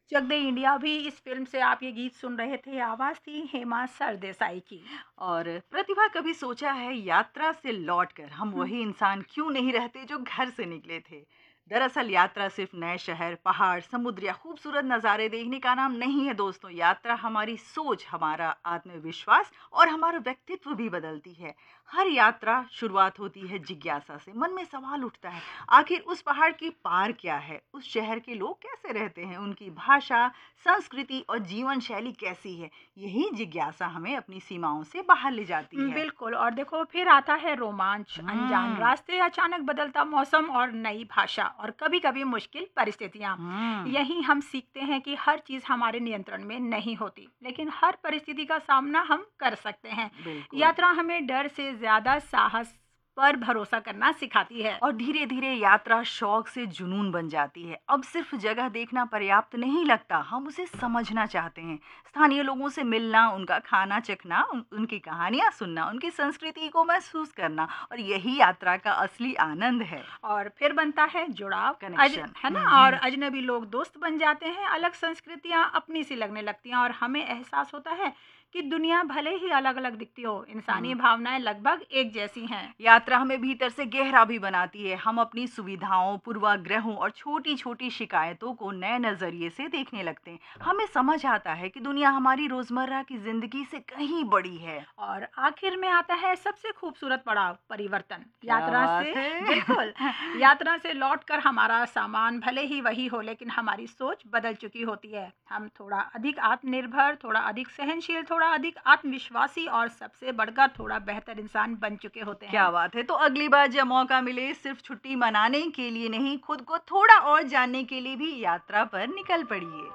चक दे India भी इस film से आप ये गीत सुन रहे थे, आवाज़ थी हेमा सरदेसाई की। और प्रतिभा कभी सोचा है यात्रा से लौटकर हम हुँ। वही इंसान क्यों नहीं रहते जो घर से निकले थे? दरअसल यात्रा सिर्फ नए शहर, पहाड़, समुद्र या खूबसूरत नज़ारे देखने का नाम नहीं है दोस्तों। यात्रा हमारी सोच, हमारा आत्मविश्वास और हमारा व्यक्तित्व भी बदलती है। हर यात्रा शुरुआत होती है जिज्ञासा से। मन में सवाल उठता है, आखिर उस पहाड़ के पार क्या है? उस शहर के लोग कैसे रहते हैं? उनकी भाषा, संस्कृति और जीवन शैली कैसी है? यही जिज्ञासा हमें अपनी सीमाओं से बाहर ले जाती है। बिल्कुल। और देखो फिर आता है रोमांच, अनजान हम्म। रास्ते, अचानक बदलता मौसम और नई भाषा और कभी-कभी मुश्किल परिस्थितियाँ। हम्म। यहीं हम सीखते हैं कि हर चीज़ हमारे नियंत्रण में नहीं होती, लेकिन हर परिस्थिति का सामना हम कर सकते हैं। बिल्कुल। यात्रा हमें डर से ज़्यादा साहस पर भरोसा करना सिखाती है। और धीरे धीरे यात्रा शौक से जुनून बन जाती है। अब सिर्फ जगह देखना पर्याप्त नहीं लगता, हम उसे समझना चाहते हैं। स्थानीय लोगों से मिलना, उनका खाना चखना, उनकी कहानियां सुनना, उनकी संस्कृति को महसूस करना, और यही यात्रा का असली आनंद है। और फिर बनता है जुड़ाव, कनेक्शन। है ना? और अजनबी लोग दोस्त बन जाते हैं, अलग संस्कृतियाँ अपनी सी लगने लगती हैं और हमें एहसास होता है कि दुनिया भले ही अलग-अलग दिखती हो, इंसानी हम्म। भावनाएं लगभग एक जैसी हैं। यात्रा हमें भीतर से गहरा भी बनाती है। हम अपनी सुविधाओं, पूर्वाग्रहों और छोटी-छोटी शिकायतों को नए नज़रिए से देखने लगते हैं। हमें समझ आता है कि दुनिया हमारी रोज़मर्रा की ज़िंदगी से कहीं बड़ी है। और आखिर में आता है सबसे खूबसूरत पड़ाव, परिवर्तन। क्या यात्रा से बात है! बिल्कुल, यात्रा से लौटकर हमारा सामान भले ही वही हो, लेकिन हमारी सोच बदल चुकी होती है। हम थोड़ा अधिक आत्मनिर्भर, थोड़ा अधिक सहनशील, थोड़ा अधिक आत्मविश्वासी और सबसे बढ़कर थोड़ा बेहतर इंसान बन चुके होते हैं। क्या बात है! तो अगली बार जब मौका मिले, सिर्फ़ छुट्टी मनाने के लिए नहीं, खुद को थोड़ा और जानने के लिए भी यात्रा पर निकल पड़िए।